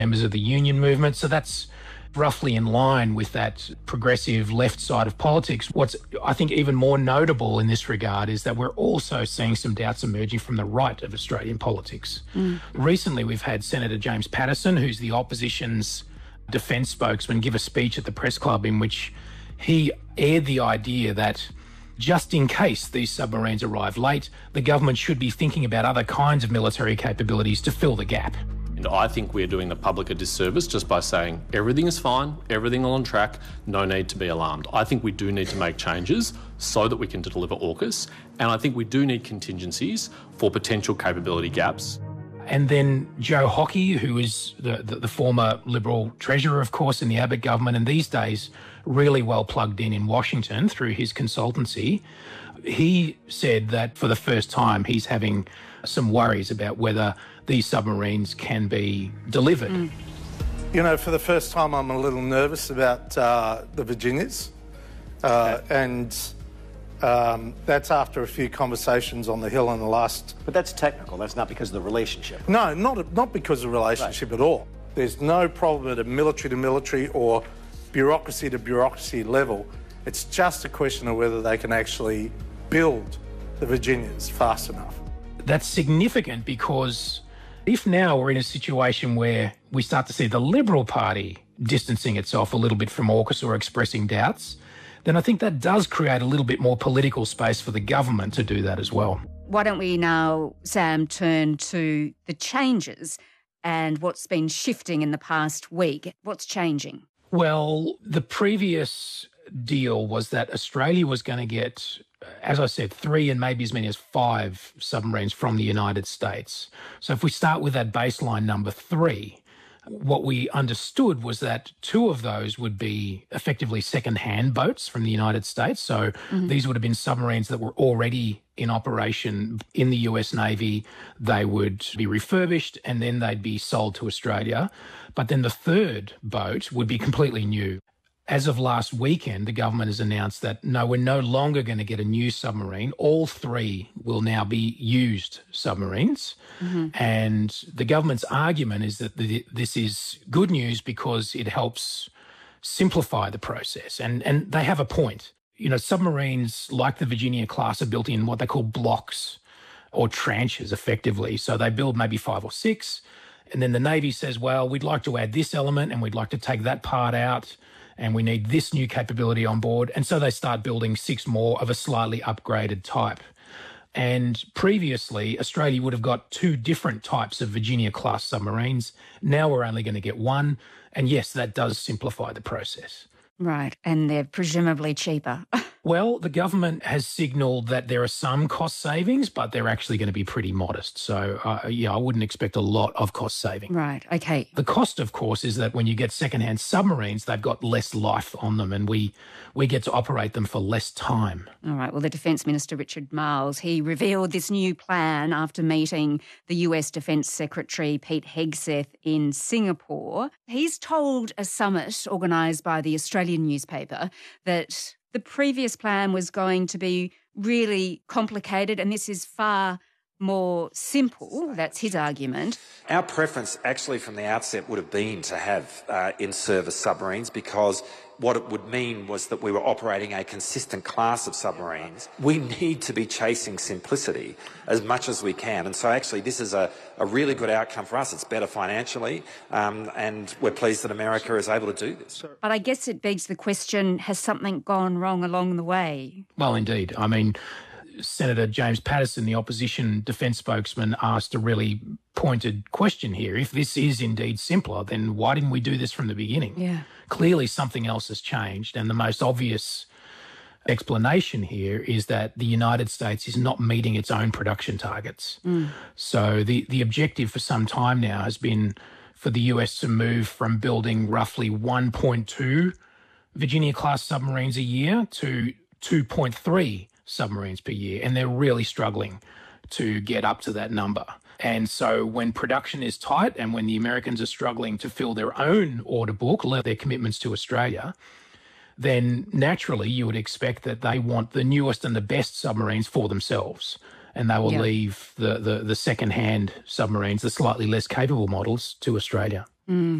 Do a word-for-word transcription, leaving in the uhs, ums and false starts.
members of the union movement. So that's roughly in line with that progressive left side of politics. What's, I think, even more notable in this regard is that we're also seeing some doubts emerging from the right of Australian politics. Mm. Recently, we've had Senator James Paterson, who's the opposition's defence spokesman, give a speech at the Press Club in which he aired the idea that just in case these submarines arrive late, the government should be thinking about other kinds of military capabilities to fill the gap. And I think we're doing the public a disservice just by saying everything is fine, everything on track, no need to be alarmed. I think we do need to make changes so that we can deliver AUKUS, and I think we do need contingencies for potential capability gaps. And then Joe Hockey, who is the, the, the former Liberal Treasurer, of course, in the Abbott government, and these days really well plugged in in Washington through his consultancy, he said that for the first time he's having some worries about whether these submarines can be delivered. Mm. You know, for the first time I'm a little nervous about uh, the Virginias, uh, okay. and um, that's after a few conversations on the Hill in the last... But that's technical, that's not because of the relationship. No, not, not because of the relationship right. at all. There's no problem at a military to military or bureaucracy to bureaucracy level. It's just a question of whether they can actually build the Virginias fast enough. That's significant because if now we're in a situation where we start to see the Liberal Party distancing itself a little bit from AUKUS or expressing doubts, then I think that does create a little bit more political space for the government to do that as well. Why don't we now, Sam, turn to the changes and what's been shifting in the past week? What's changing? Well, the previous deal was that Australia was going to get, as I said, three and maybe as many as five submarines from the United States. So if we start with that baseline number three, what we understood was that two of those would be effectively second-hand boats from the United States. So mm-hmm. these would have been submarines that were already in operation in the U S Navy. They would be refurbished and then they'd be sold to Australia. But then the third boat would be completely new. As of last weekend, the government has announced that, no, we're no longer going to get a new submarine. All three will now be used submarines. Mm-hmm. And the government's argument is that the, this is good news because it helps simplify the process. And, and they have a point. You know, submarines like the Virginia class are built in what they call blocks or tranches, effectively. So they build maybe five or six. And then the Navy says, well, we'd like to add this element and we'd like to take that part out, and we need this new capability on board. And so they start building six more of a slightly upgraded type. And previously, Australia would have got two different types of Virginia-class submarines. Now we're only going to get one. And yes, that does simplify the process. Right, and they're presumably cheaper. Well, the government has signalled that there are some cost savings, but they're actually going to be pretty modest. So, uh, yeah, I wouldn't expect a lot of cost saving. Right, okay. The cost, of course, is that when you get second-hand submarines, they've got less life on them, and we, we get to operate them for less time. All right, well, the Defence Minister, Richard Marles, he revealed this new plan after meeting the U S Defence Secretary, Pete Hegseth, in Singapore. He's told a summit organised by the Australian newspaper that the previous plan was going to be really complicated, and this is far more simple. That's his argument. Our preference actually from the outset would have been to have uh, in-service submarines, because what it would mean was that we were operating a consistent class of submarines. We need to be chasing simplicity as much as we can. And so actually this is a, a really good outcome for us. It's better financially, um, and we're pleased that America is able to do this. But I guess it begs the question, has something gone wrong along the way? Well, indeed. I mean, Senator James Paterson, the opposition defence spokesman, asked a really pointed question here. If this is indeed simpler, then why didn't we do this from the beginning? Yeah. Clearly something else has changed, and the most obvious explanation here is that the United States is not meeting its own production targets. Mm. So the, the objective for some time now has been for the U S to move from building roughly one point two Virginia-class submarines a year to two point three submarines per year, and they're really struggling to get up to that number. And so when production is tight and when the Americans are struggling to fill their own order book, their commitments to Australia, then naturally you would expect that they want the newest and the best submarines for themselves, and they will yeah. leave the, the, the second-hand submarines, the slightly less capable models, to Australia. Mm.